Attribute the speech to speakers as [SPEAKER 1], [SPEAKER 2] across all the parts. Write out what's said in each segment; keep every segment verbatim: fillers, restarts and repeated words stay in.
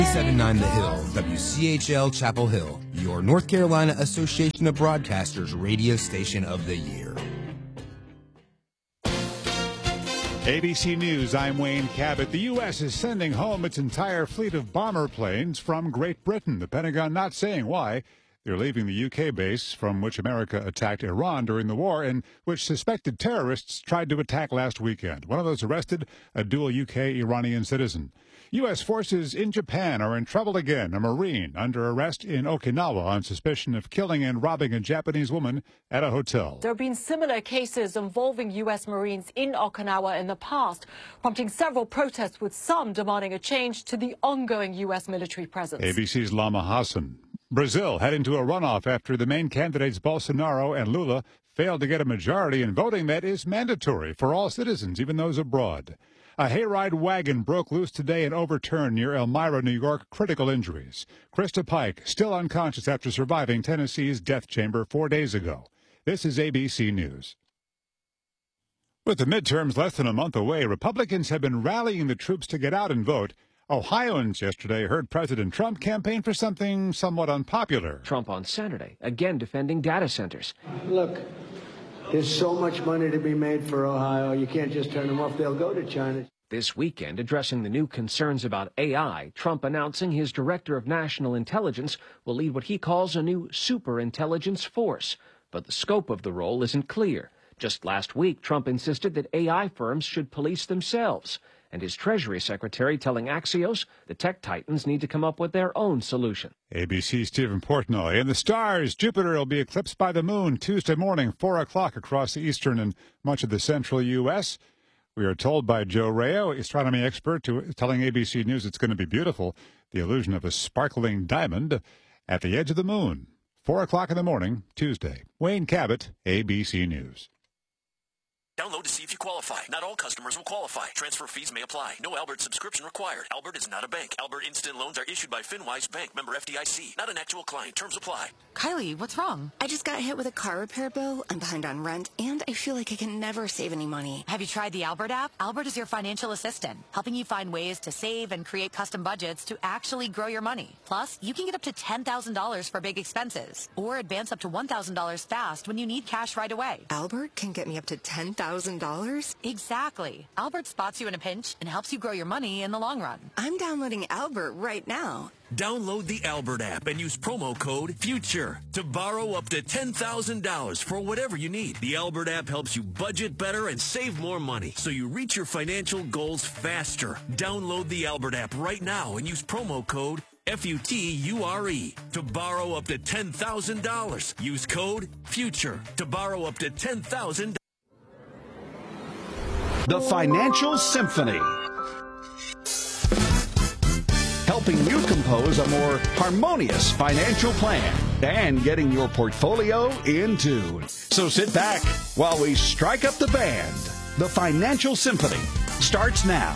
[SPEAKER 1] seventy-nine The Hill, W C H L Chapel Hill, your North Carolina Association of Broadcasters radio station of the year.
[SPEAKER 2] A B C News, I'm Wayne Cabot. The U S is sending home its entire fleet of bomber planes from Great Britain. The Pentagon not saying why. They're leaving the U K base from which America attacked Iran during the war and which suspected terrorists tried to attack last weekend. One of those arrested, a dual U K-Iranian citizen. U S forces in Japan are in trouble again. A Marine under arrest in Okinawa on suspicion of killing and robbing a Japanese woman at a hotel.
[SPEAKER 3] There have been similar cases involving U S Marines in Okinawa in the past, prompting several protests, with some demanding a change to the ongoing U S military presence.
[SPEAKER 2] A B C's Lama Hassan. Brazil heading to a runoff after the main candidates Bolsonaro and Lula failed to get a majority in voting that is mandatory for all citizens, even those abroad. A hayride wagon broke loose today and overturned near Elmira, New York. Critical injuries. Krista Pike, still unconscious after surviving Tennessee's death chamber four days ago. This is A B C News. With the midterms less than a month away, Republicans have been rallying the troops to get out and vote. Ohioans yesterday heard President Trump campaign for something somewhat unpopular.
[SPEAKER 4] Trump on Saturday, again defending data centers.
[SPEAKER 5] Look, there's so much money to be made for Ohio. You can't just turn them off. They'll go to China.
[SPEAKER 4] This weekend, addressing the new concerns about A I, Trump announcing his director of national intelligence will lead what he calls a new superintelligence force. But the scope of the role isn't clear. Just last week, Trump insisted that A I firms should police themselves. And his Treasury Secretary telling Axios the tech titans need to come up with their own solution.
[SPEAKER 2] A B C's Stephen Portnoy. In the stars, Jupiter will be eclipsed by the moon Tuesday morning, four o'clock across the eastern and much of the central U S We are told by Joe Rayo, astronomy expert, to, telling A B C News it's going to be beautiful. The illusion of a sparkling diamond at the edge of the moon. four o'clock in the morning, Tuesday. Wayne Cabot, A B C News.
[SPEAKER 6] Download to see if you qualify. Not all customers will qualify. Transfer fees may apply. No Albert subscription required. Albert is not a bank. Albert Instant Loans are issued by FinWise Bank, member F D I C. Not an actual client. Terms apply.
[SPEAKER 7] Kylie, what's wrong? I just got hit with a car repair bill. I'm behind on rent, and I feel like I can never save any money.
[SPEAKER 8] Have you tried the Albert app? Albert is your financial assistant, helping you find ways to save and create custom budgets to actually grow your money. Plus, you can get up to ten thousand dollars for big expenses, or advance up to one thousand dollars fast when you need cash right away.
[SPEAKER 7] Albert can get me up to ten thousand dollars?
[SPEAKER 8] Exactly. Albert spots you in a pinch and helps you grow your money in the long run.
[SPEAKER 7] I'm downloading Albert right now.
[SPEAKER 6] Download the Albert app and use promo code FUTURE to borrow up to ten thousand dollars for whatever you need. The Albert app helps you budget better and save more money, so you reach your financial goals faster. Download the Albert app right now and use promo code F U T U R E to borrow up to ten thousand dollars. Use code FUTURE to borrow up to ten thousand dollars.
[SPEAKER 9] The Financial Symphony, helping you compose a more harmonious financial plan and getting your portfolio in tune. So sit back while we strike up the band. The Financial Symphony starts now.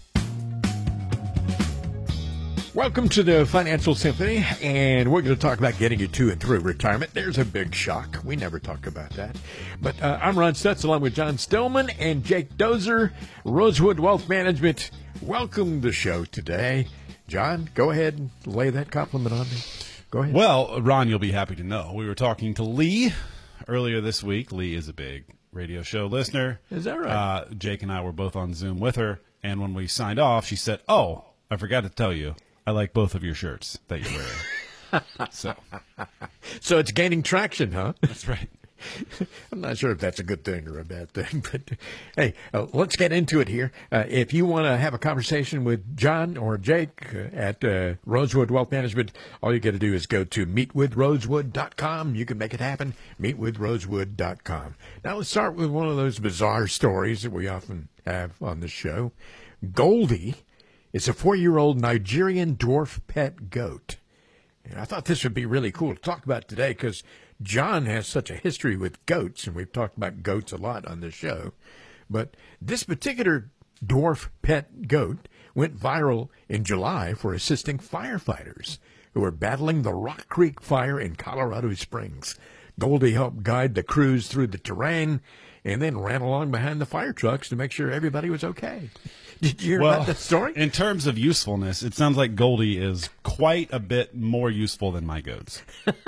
[SPEAKER 10] Welcome to the Financial Symphony, and we're going to talk about getting you to and through retirement. There's a big shock. We never talk about that. But uh, I'm Ron Stutz, along with John Stillman and Jake Dozer, Rosewood Wealth Management. Welcome to the show today. John, go ahead and lay that compliment on me. Go ahead.
[SPEAKER 11] Well, Ron, you'll be happy to know we were talking to Lee earlier this week. Lee is a big radio show listener.
[SPEAKER 10] Is that right?
[SPEAKER 11] Uh, Jake and I were both on Zoom with her, and when we signed off, she said, oh, I forgot to tell you, I like both of your shirts that you're wearing. so.
[SPEAKER 10] so it's gaining traction, huh?
[SPEAKER 11] That's right.
[SPEAKER 10] I'm not sure if that's a good thing or a bad thing, but hey, uh, let's get into it here. Uh, if you want to have a conversation with John or Jake uh, at uh, Rosewood Wealth Management, all you got to do is go to meet with rosewood dot com. You can make it happen, meet with rosewood dot com. Now let's start with one of those bizarre stories that we often have on the show. Goldie is a four-year-old Nigerian dwarf pet goat. And I thought this would be really cool to talk about today because John has such a history with goats, and we've talked about goats a lot on this show. But this particular dwarf pet goat went viral in July for assisting firefighters who were battling the Rock Creek fire in Colorado Springs. Goldie helped guide the crews through the terrain, and then ran along behind the fire trucks to make sure everybody was okay. Did you hear
[SPEAKER 11] well,
[SPEAKER 10] about that story?
[SPEAKER 11] In terms of usefulness, it sounds like Goldie is quite a bit more useful than my goats.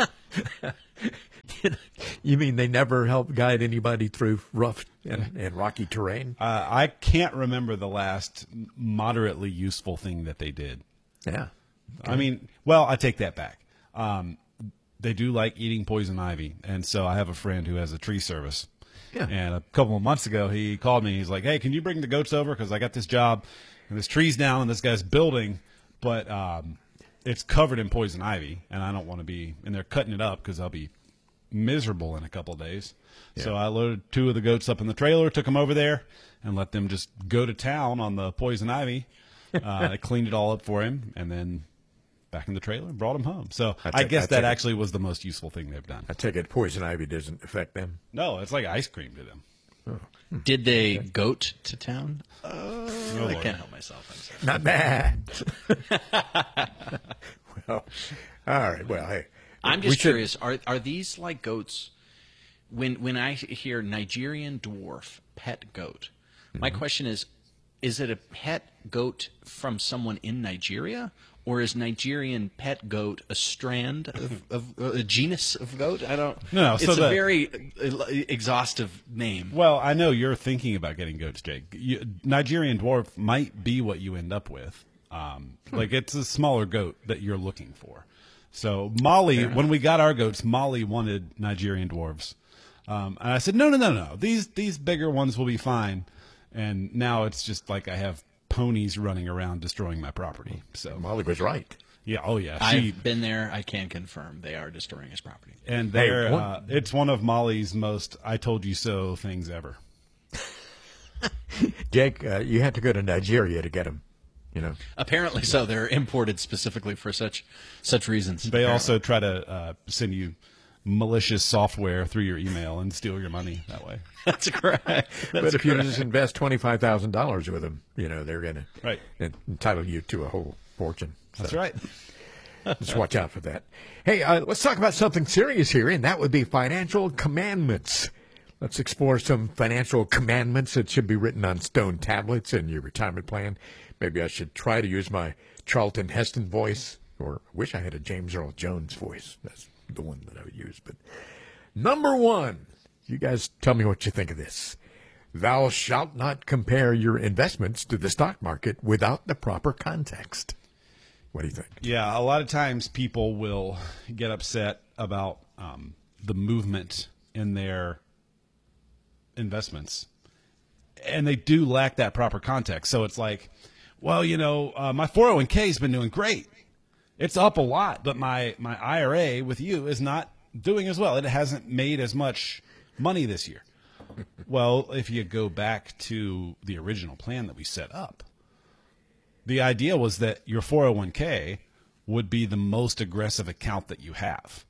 [SPEAKER 10] You mean they never help guide anybody through rough and, and rocky terrain?
[SPEAKER 11] Uh, I can't remember the last moderately useful thing that they did.
[SPEAKER 10] Yeah. Okay.
[SPEAKER 11] I mean, well, I take that back. Um, they do like eating poison ivy, and so I have a friend who has a tree service.
[SPEAKER 10] Yeah.
[SPEAKER 11] And a couple of months ago, he called me. He's like, hey, can you bring the goats over? Because I got this job, and this tree's down, and this guy's building, but um, it's covered in poison ivy, and I don't want to be – and they're cutting it up because I'll be miserable in a couple of days. Yeah. So I loaded two of the goats up in the trailer, took them over there, and let them just go to town on the poison ivy. Uh, I cleaned it all up for him, and then back in the trailer and brought him home. So I, take, I guess I that actually was the most useful thing they've done.
[SPEAKER 10] I take it poison ivy doesn't affect them?
[SPEAKER 11] No, it's like ice cream to them.
[SPEAKER 12] Oh. Did they goat to town? Uh,
[SPEAKER 11] oh,
[SPEAKER 12] I
[SPEAKER 11] Lord.
[SPEAKER 12] can't help myself. I'm sorry.
[SPEAKER 10] Not bad. Well, all right. Well, hey.
[SPEAKER 12] I'm just curious. Are are these like goats? When when I hear Nigerian dwarf pet goat, my mm-hmm. question is: is it a pet goat from someone in Nigeria, or is Nigerian pet goat a strand of, of uh, a genus of goat? I don't.
[SPEAKER 11] No, no
[SPEAKER 12] it's
[SPEAKER 11] so
[SPEAKER 12] a
[SPEAKER 11] the,
[SPEAKER 12] very exhaustive name.
[SPEAKER 11] Well, I know you're thinking about getting goats, Jake. You, Nigerian dwarf might be what you end up with. Um, hmm. Like it's a smaller goat that you're looking for. So Molly, when we got our goats, Molly wanted Nigerian dwarves, um, and I said, no, no, no, no. These these bigger ones will be fine. And now it's just like I have ponies running around destroying my property. So
[SPEAKER 10] Molly was right.
[SPEAKER 11] Yeah. Oh, yeah.
[SPEAKER 12] She, I've been there. I can confirm they are destroying his property.
[SPEAKER 11] And they're hey, uh, it's one of Molly's most "I told you so" things ever.
[SPEAKER 10] Jake, uh, you had to go to Nigeria to get them. You know,
[SPEAKER 12] apparently so. They're imported specifically for such such reasons.
[SPEAKER 11] They
[SPEAKER 12] apparently.
[SPEAKER 11] also try to uh, send you malicious software through your email and steal your money that way.
[SPEAKER 12] That's correct. That's
[SPEAKER 10] but if
[SPEAKER 12] correct.
[SPEAKER 10] you just invest twenty-five thousand dollars with them, you know, they're going
[SPEAKER 11] right.
[SPEAKER 10] to entitle you to a whole fortune. So
[SPEAKER 11] That's right.
[SPEAKER 10] Just watch out for that. Hey, uh, let's talk about something serious here, and that would be financial commandments. Let's explore some financial commandments that should be written on stone tablets in your retirement plan. Maybe I should try to use my Charlton Heston voice, or I wish I had a James Earl Jones voice. That's the one that I would use. But number one, you guys tell me what you think of this. Thou shalt not compare your investments to the stock market without the proper context. What do you think?
[SPEAKER 11] Yeah, a lot of times people will get upset about um, the movement in their investments, and they do lack that proper context. So it's like, well, you know, uh, my four oh one k has been doing great. It's up a lot, but my, my I R A with you is not doing as well. It hasn't made as much money this year. Well, if you go back to the original plan that we set up, the idea was that your four oh one k would be the most aggressive account that you have.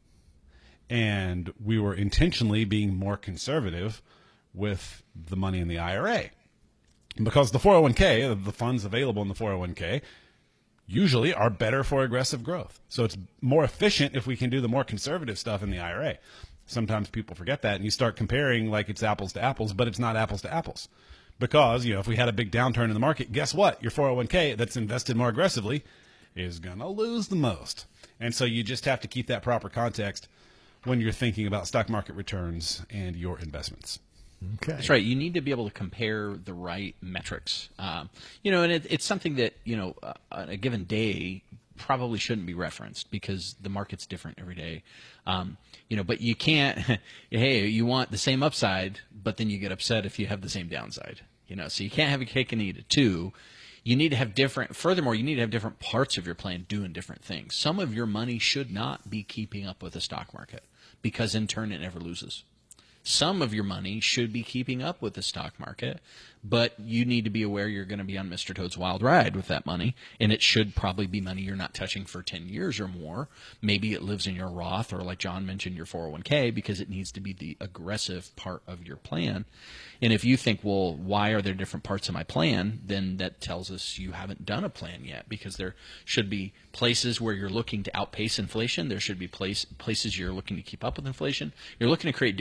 [SPEAKER 11] And we were intentionally being more conservative with the money in the I R A. Because the four oh one k, the funds available in the four oh one k, usually are better for aggressive growth. So it's more efficient if we can do the more conservative stuff in the I R A. Sometimes people forget that, and you start comparing like it's apples to apples, but it's not apples to apples. Because, you know, if we had a big downturn in the market, guess what? Your four oh one k that's invested more aggressively is going to lose the most. And so you just have to keep that proper context when you're thinking about stock market returns and your investments.
[SPEAKER 10] Okay.
[SPEAKER 12] That's right. You need to be able to compare the right metrics. Um, you know, and it, it's something that, you know, uh, on a given day probably shouldn't be referenced because the market's different every day. Um, you know, but you can't, hey, you want the same upside, but then you get upset if you have the same downside. You know, so you can't have a cake and eat it too. You need to have different, furthermore, you need to have different parts of your plan doing different things. Some of your money should not be keeping up with the stock market because in turn it never loses. Some of your money should be keeping up with the stock market, but you need to be aware you're going to be on Mister Toad's wild ride with that money, and it should probably be money you're not touching for ten years or more. Maybe it lives in your Roth or, like John mentioned, your four oh one k because it needs to be the aggressive part of your plan. And if you think, well, why are there different parts of my plan, then that tells us you haven't done a plan yet because there should be places where you're looking to outpace inflation. There should be place, places you're looking to keep up with inflation. You're looking to create different buckets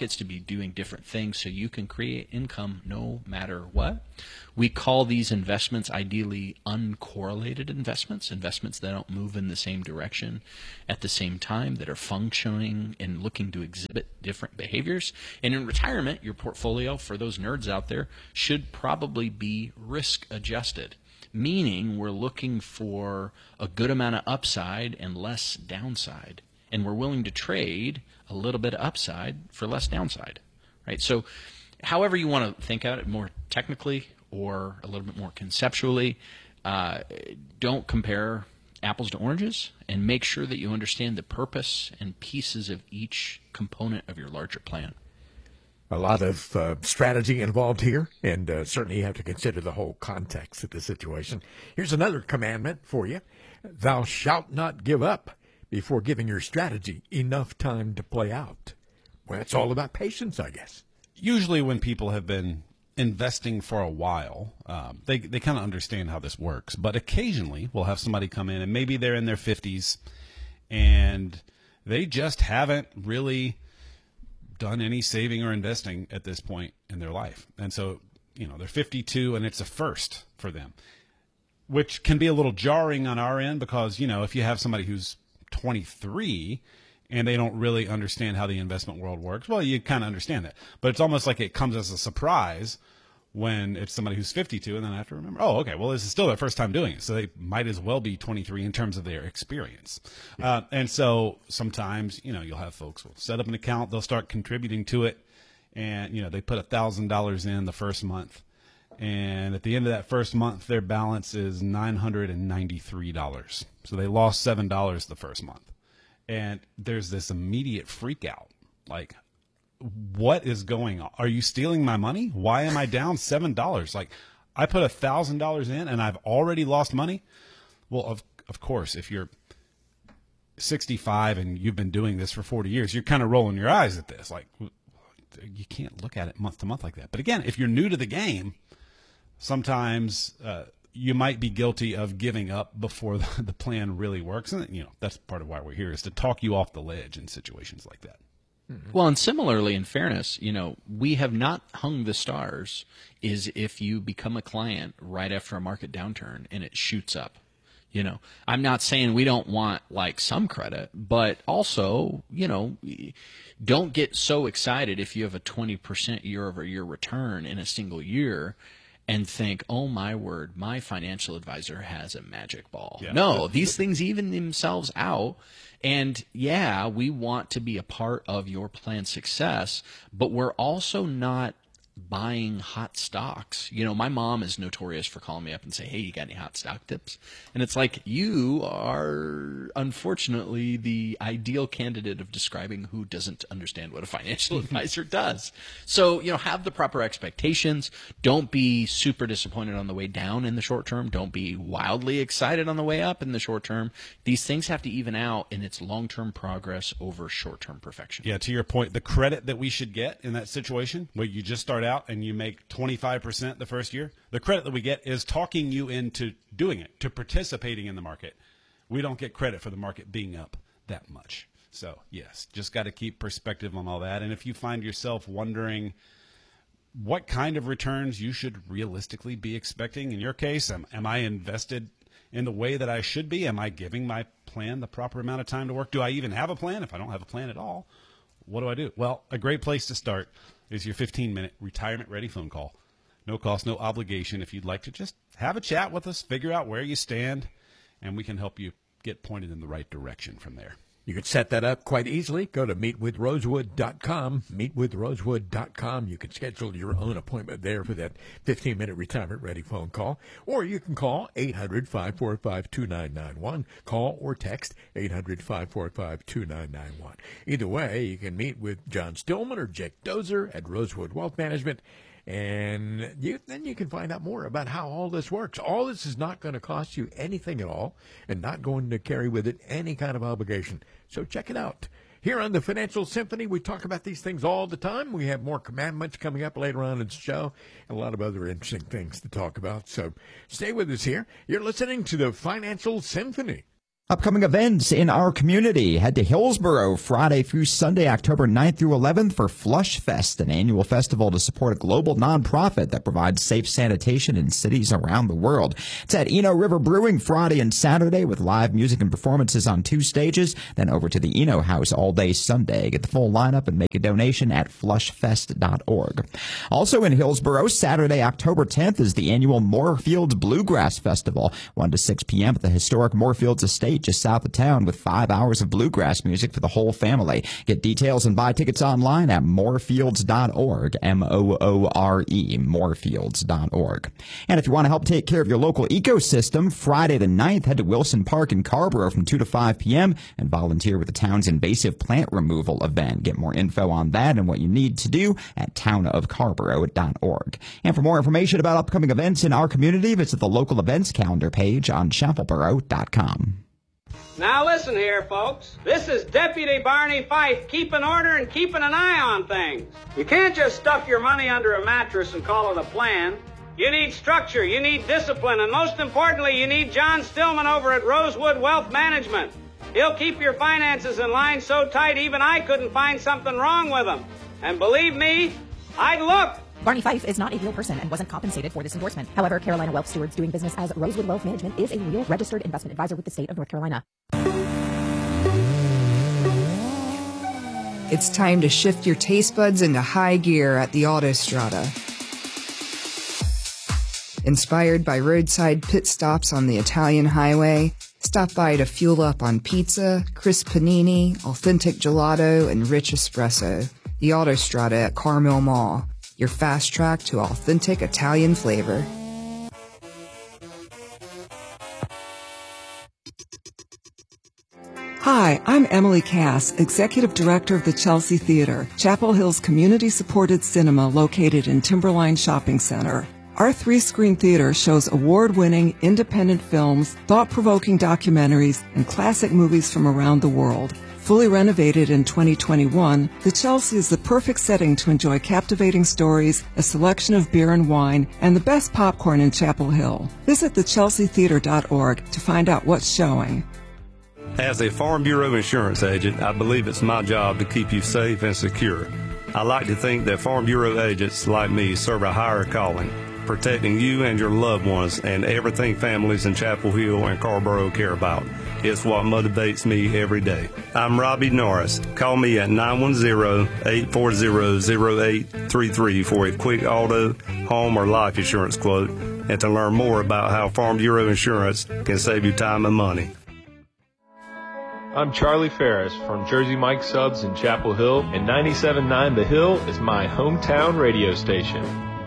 [SPEAKER 12] markets to be doing different things so you can create income no matter what. We call these investments ideally uncorrelated investments, investments that don't move in the same direction at the same time, that are functioning and looking to exhibit different behaviors. And in retirement, your portfolio, for those nerds out there, should probably be risk adjusted, meaning we're looking for a good amount of upside and less downside. And we're willing to trade a little bit of upside for less downside, right? So however you want to think about it, more technically or a little bit more conceptually, uh, don't compare apples to oranges, and make sure that you understand the purpose and pieces of each component of your larger plan.
[SPEAKER 10] A lot of uh, strategy involved here, and uh, certainly you have to consider the whole context of the situation. Here's another commandment for you. Thou shalt not give up before giving your strategy enough time to play out. Well, it's all about patience, I guess.
[SPEAKER 11] Usually when people have been investing for a while, um, they, they kind of understand how this works. But occasionally we'll have somebody come in, and maybe they're in their fifties, and they just haven't really done any saving or investing at this point in their life. And so, you know, they're fifty-two, and it's a first for them, which can be a little jarring on our end because, you know, if you have somebody who's twenty-three and they don't really understand how the investment world works, well, you kind of understand that. But it's almost like it comes as a surprise when it's somebody who's fifty-two, and then I have to remember, oh, okay, well, this is still their first time doing it, so they might as well be twenty-three in terms of their experience. Yeah. Uh, and so sometimes, you know, you'll have folks will set up an account, they'll start contributing to it, and, you know, they put one thousand dollars in the first month, and at the end of that first month, their balance is nine hundred ninety-three dollars. So they lost seven dollars the first month. And there's this immediate freak out. Like, what is going on? Are you stealing my money? Why am I down seven dollars? Like, I put one thousand dollars in and I've already lost money? Well, of, of course, if you're sixty-five and you've been doing this for forty years, you're kind of rolling your eyes at this. Like, you can't look at it month to month like that. But again, if you're new to the game, sometimes uh, you might be guilty of giving up before the, the plan really works. And, you know, that's part of why we're here, is to talk you off the ledge in situations like that.
[SPEAKER 12] Mm-hmm. Well, and similarly, in fairness, you know, we have not hung the stars is if you become a client right after a market downturn and it shoots up. You know, I'm not saying we don't want like some credit, but also, you know, don't get so excited if you have a twenty percent year over year return in a single year and think, oh, my word, my financial advisor has a magic ball. Yeah. No, these things even themselves out. And, yeah, we want to be a part of your plan's success, but we're also not buying hot stocks. You know, my mom is notorious for calling me up and say, hey, you got any hot stock tips? And it's like, you are unfortunately the ideal candidate of describing who doesn't understand what a financial advisor does. So, you know, have the proper expectations. Don't be super disappointed on the way down in the short term. Don't be wildly excited on the way up in the short term. These things have to even out in its long-term progress over short-term perfection.
[SPEAKER 11] Yeah, to your point, the credit that we should get in that situation where you just start out and you make twenty-five percent the first year, the credit that we get is talking you into doing it, to participating in the market. We don't get credit for the market being up that much. So, yes, just got to keep perspective on all that. And if you find yourself wondering what kind of returns you should realistically be expecting, in your case, am, am I invested in the way that I should be? Am I giving my plan the proper amount of time to work? Do I even have a plan? If I don't have a plan at all, what do I do? Well, a great place to start is your fifteen minute retirement ready phone call. No cost, no obligation. If you'd like to just have a chat with us, figure out where you stand, and we can help you get pointed in the right direction from there.
[SPEAKER 10] You can set that up quite easily. Go to meet with rosewood dot com, meet with rosewood dot com. You can schedule your own appointment there for that fifteen minute retirement ready phone call. Or you can call eight hundred, five four five, two nine nine one. Call or text eight hundred, five four five, two nine nine one. Either way, you can meet with John Stillman or Jake Dozer at Rosewood Wealth Management. And you, then you can find out more about how all this works. All this is not going to cost you anything at all and not going to carry with it any kind of obligation. So check it out. Here on the Financial Symphony, we talk about these things all the time. We have more commandments coming up later on in the show and a lot of other interesting things to talk about. So stay with us here. You're listening to the Financial Symphony.
[SPEAKER 13] Upcoming events in our community. Head to Hillsboro Friday through Sunday, October ninth through eleventh for Flush Fest, an annual festival to support a global nonprofit that provides safe sanitation in cities around the world. It's at Eno River Brewing Friday and Saturday with live music and performances on two stages, then over to the Eno House all day Sunday. Get the full lineup and make a donation at flush fest dot org. Also in Hillsboro, Saturday, October tenth is the annual Moorfields Bluegrass Festival, one to six p.m. at the historic Moorfields Estate just south of town, with five hours of bluegrass music for the whole family. Get details and buy tickets online at moorfields dot org, M O O R E, moorfields dot org. And if you want to help take care of your local ecosystem, Friday the ninth, head to Wilson Park in Carrboro from two to five p.m. and volunteer with the town's invasive plant removal event. Get more info on that and what you need to do at town of carrboro dot org. And for more information about upcoming events in our community, visit the local events calendar page on chapel boro dot com.
[SPEAKER 14] Now listen here, folks. This is Deputy Barney Fife keeping order and keeping an eye on things. You can't just stuff your money under a mattress and call it a plan. You need structure, you need discipline, and most importantly, you need John Stillman over at Rosewood Wealth Management. He'll keep your finances in line so tight even I couldn't find something wrong with them. And believe me, I'd look.
[SPEAKER 15] Barney Fife is not a real person and wasn't compensated for this endorsement. However, Carolina Wealth Stewards doing business as Rosewood Wealth Management is a real registered investment advisor with the state of North Carolina.
[SPEAKER 16] It's time to shift your taste buds into high gear at the Autostrada. Inspired by roadside pit stops on the Italian highway, stop by to fuel up on pizza, crisp panini, authentic gelato, and rich espresso. The Autostrada at Carmel Mall. Your fast track to authentic Italian flavor.
[SPEAKER 17] Hi, I'm Emily Cass, Executive Director of the Chelsea Theater, Chapel Hill's community-supported cinema located in Timberline Shopping Center. Our three-screen theater shows award-winning independent films, thought-provoking documentaries, and classic movies from around the world. Fully renovated in twenty twenty-one, the Chelsea is the perfect setting to enjoy captivating stories, a selection of beer and wine, and the best popcorn in Chapel Hill. Visit the chelsea theater dot org to find out what's showing.
[SPEAKER 18] As a Farm Bureau insurance agent, I believe it's my job to keep you safe and secure. I like to think that Farm Bureau agents like me serve a higher calling, protecting you and your loved ones and everything families in Chapel Hill and Carrboro care about. It's what motivates me every day. I'm Robbie Norris. Call me at nine one zero, eight four zero, zero eight three three for a quick auto, home, or life insurance quote, and to learn more about how Farm Bureau Insurance can save you time and money.
[SPEAKER 19] I'm Charlie Ferris from Jersey Mike Subs in Chapel Hill, and ninety-seven point nine The Hill is my hometown radio station.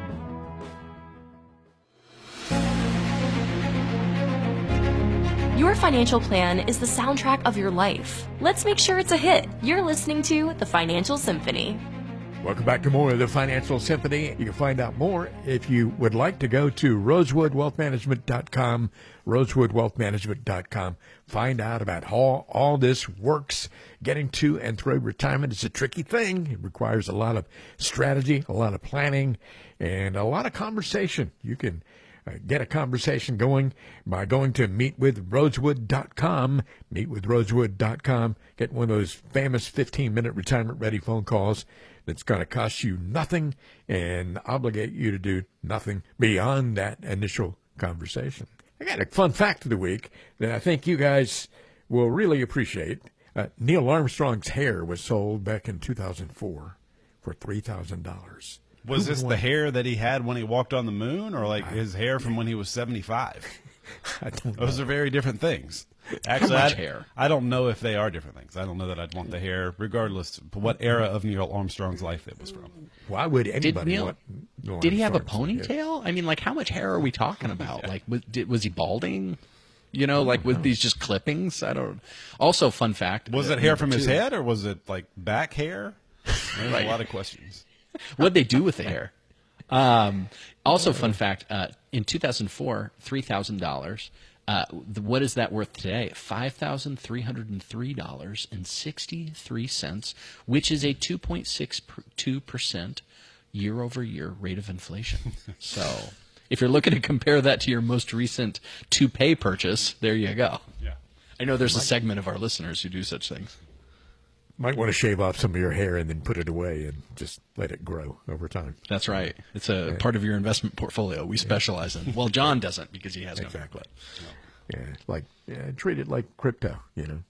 [SPEAKER 20] Your financial plan is the soundtrack of your life. Let's make sure it's a hit. You're listening to The Financial Symphony.
[SPEAKER 10] Welcome back to more of the Financial Symphony. You can find out more if you would like to go to rosewood wealth management dot com, rosewood wealth management dot com. Find out about how all this works. Getting to and through retirement is a tricky thing. It requires a lot of strategy, a lot of planning, and a lot of conversation. You can uh, get a conversation going by going to meet with rosewood dot com, meet with rosewood dot com. Get one of those famous fifteen-minute retirement-ready phone calls that's going to cost you nothing and obligate you to do nothing beyond that initial conversation. I got a fun fact of the week that I think you guys will really appreciate. Uh, Neil Armstrong's hair was sold back in two thousand four for three thousand dollars.
[SPEAKER 11] Was this the hair that he had when he walked on the moon, or like his hair from when he was seventy-five?
[SPEAKER 10] I don't know.
[SPEAKER 11] Those are very different things. Actually,
[SPEAKER 12] How much
[SPEAKER 11] I,
[SPEAKER 12] hair? I
[SPEAKER 11] I don't know if they are different things. I don't know that I'd want the hair, regardless of what era of Neil Armstrong's life it was from.
[SPEAKER 10] Why would anybody
[SPEAKER 12] Did Neil,
[SPEAKER 10] want Neil
[SPEAKER 12] did he have a
[SPEAKER 10] Armstrong's hair?
[SPEAKER 12] ponytail? I mean, like, how much hair are we talking about? Like, was, did, was he balding? You know, like with these just clippings? I don't. Also, fun fact.
[SPEAKER 11] Was
[SPEAKER 12] uh,
[SPEAKER 11] it hair from
[SPEAKER 12] two.
[SPEAKER 11] his head, or was it like back hair? There's
[SPEAKER 12] Right.
[SPEAKER 11] a lot of questions.
[SPEAKER 12] What'd they do with the hair? Um, also, fun fact, uh, in two thousand four, three thousand dollars. Uh, the, what is that worth today? five thousand three hundred three dollars and sixty-three cents, which is a two point six two percent year-over-year rate of inflation. So if you're looking to compare that to your most recent toupee purchase, there you go.
[SPEAKER 11] Yeah.
[SPEAKER 12] I know there's a segment of our listeners who do such things.
[SPEAKER 10] Might want to shave off some of your hair and then put it away and just let it grow over time.
[SPEAKER 12] That's right. It's a yeah. part of your investment portfolio we specialize in. Well, John doesn't because he has
[SPEAKER 10] exactly.
[SPEAKER 12] no hair.
[SPEAKER 10] Yeah, like yeah, treat it like crypto, you know.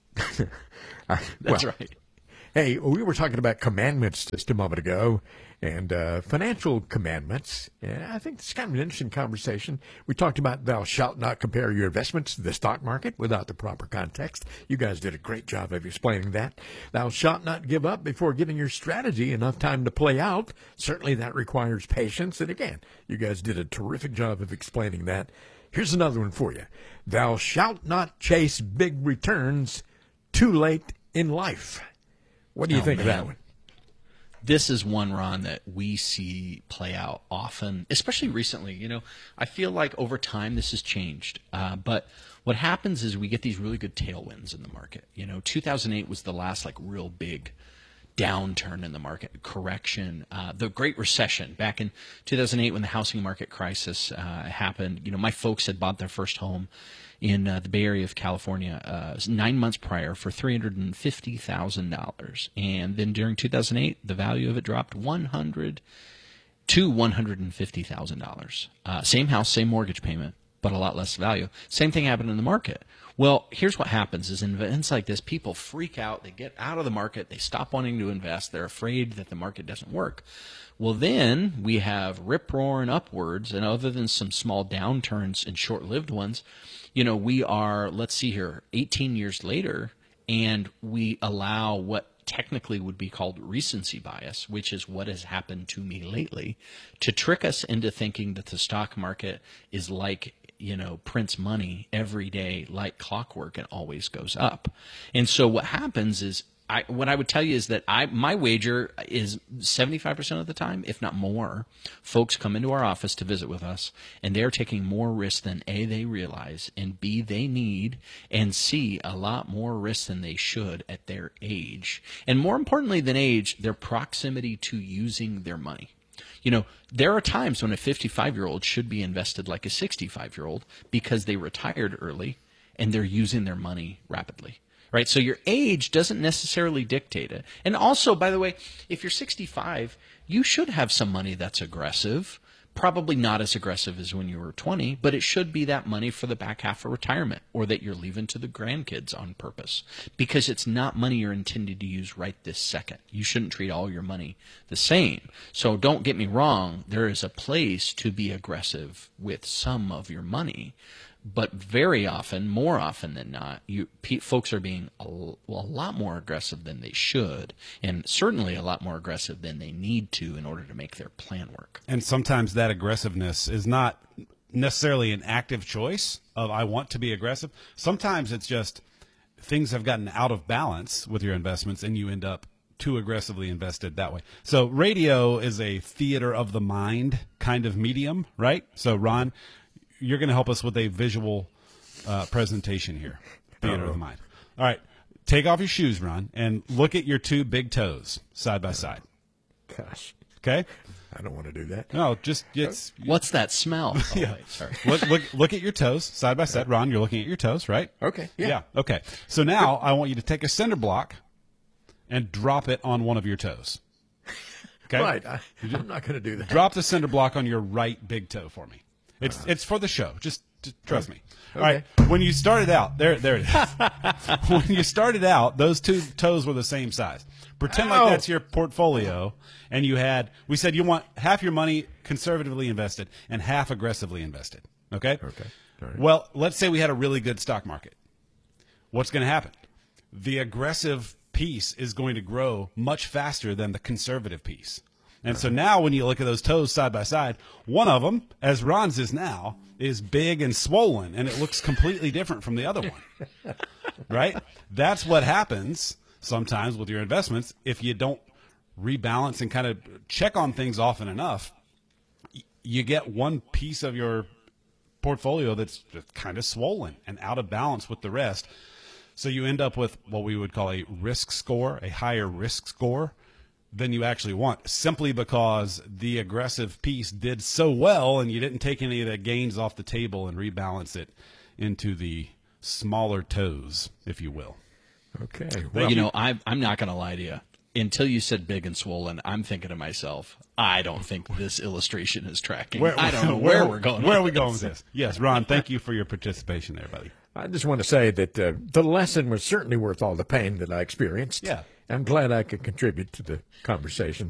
[SPEAKER 12] I, That's well, right.
[SPEAKER 10] Hey, we were talking about commandments just a moment ago, and uh, financial commandments. Yeah, I think it's kind of an interesting conversation. We talked about thou shalt not compare your investments to the stock market without the proper context. You guys did a great job of explaining that. Thou shalt not give up before giving your strategy enough time to play out. Certainly that requires patience. And again, you guys did a terrific job of explaining that. Here's another one for you. Thou shalt not chase big returns too late in life. What do you
[SPEAKER 12] oh,
[SPEAKER 10] think
[SPEAKER 12] man.
[SPEAKER 10] of that one?
[SPEAKER 12] This is one, Ron, that we see play out often, especially recently. You know, I feel like over time this has changed. Uh, but what happens is we get these really good tailwinds in the market. You know, two thousand eight was the last like real big downturn in the market, correction. Uh, the Great Recession back in two thousand eight when the housing market crisis uh, happened. You know, my folks had bought their first home in uh, the Bay Area of California uh, nine months prior for three hundred fifty thousand dollars. And then during two thousand eight, the value of it dropped one hundred to one hundred fifty thousand dollars. Uh, same house, same mortgage payment, but a lot less value. Same thing happened in the market. Well, here's what happens is in events like this, people freak out. They get out of the market. They stop wanting to invest. They're afraid that the market doesn't work. Well, then we have rip-roaring upwards, and other than some small downturns and short-lived ones, you know, we are, let's see here, eighteen years later, and we allow what technically would be called recency bias, which is what has happened to me lately, to trick us into thinking that the stock market is like, you know, prints money every day like clockwork and always goes up. And so what happens is, I, what I would tell you is that I my wager is seventy-five percent of the time, if not more, folks come into our office to visit with us, and they're taking more risk than A, they realize, and B, they need, and C, a lot more risk than they should at their age. And more importantly than age, their proximity to using their money. You know, there are times when a fifty-five-year-old should be invested like a sixty-five-year-old because they retired early and they're using their money rapidly. Right? So your age doesn't necessarily dictate it. And also, by the way, if you're sixty-five, you should have some money that's aggressive. Probably not as aggressive as when you were twenty, but it should be that money for the back half of retirement or that you're leaving to the grandkids on purpose, because it's not money you're intended to use right this second. You shouldn't treat all your money the same. So don't get me wrong. There is a place to be aggressive with some of your money. But very often, more often than not, you pe- folks are being a, a lot more aggressive than they should, and certainly a lot more aggressive than they need to in order to make their plan work.
[SPEAKER 11] And sometimes that aggressiveness is not necessarily an active choice of I want to be aggressive. Sometimes it's just things have gotten out of balance with your investments, and you end up too aggressively invested that way. So radio is a theater of the mind kind of medium, right? So, Ron, you're going to help us with a visual uh, presentation here. Theater of the mind. All right. Take off your shoes, Ron, and look at your two big toes side by side.
[SPEAKER 10] Gosh.
[SPEAKER 11] Okay?
[SPEAKER 10] I don't want to do that.
[SPEAKER 11] No, just it's.
[SPEAKER 12] What's that smell? Oh,
[SPEAKER 11] yeah.
[SPEAKER 12] wait, sorry.
[SPEAKER 11] look, look, look at your toes side by side. Ron, you're looking at your toes, right?
[SPEAKER 10] Okay. Yeah.
[SPEAKER 11] Yeah. Okay. So now I want you to take a cinder block and drop it on one of your toes. Okay?
[SPEAKER 10] Right. I, I'm not going to do that.
[SPEAKER 11] Drop the cinder block on your right big toe for me. It's uh, it's for the show. Just, just trust me. Okay. All right. When you started out, there there it is. When you started out, those two toes were the same size. Pretend Ow. like that's your portfolio, and you had. We said you want half your money conservatively invested and half aggressively invested. Okay.
[SPEAKER 10] Okay. All right.
[SPEAKER 11] Well, let's say we had a really good stock market. What's going to happen? The aggressive piece is going to grow much faster than the conservative piece. And so now when you look at those toes side by side, one of them, as Ron's is now, is big and swollen, and it looks completely different from the other one. Right? That's what happens sometimes with your investments if you don't rebalance and kind of check on things often enough. You get one piece of your portfolio that's just kind of swollen and out of balance with the rest. So you end up with what we would call a risk score, a higher risk score than you actually want, simply because the aggressive piece did so well and you didn't take any of the gains off the table and rebalance it into the smaller toes, if you will.
[SPEAKER 10] Okay.
[SPEAKER 12] Well, you know, I'm, I'm not going to lie to you. Until you said big and swollen, I'm thinking to myself, I don't think this illustration is tracking.
[SPEAKER 11] Where,
[SPEAKER 12] I don't know where, where we're going.
[SPEAKER 11] Where are we
[SPEAKER 12] with
[SPEAKER 11] going
[SPEAKER 12] this.
[SPEAKER 11] with this? Yes, Ron, thank you for your participation there, buddy.
[SPEAKER 10] I just want to say that uh, the lesson was certainly worth all the pain that I experienced.
[SPEAKER 11] Yeah.
[SPEAKER 10] I'm glad I could contribute to the conversation.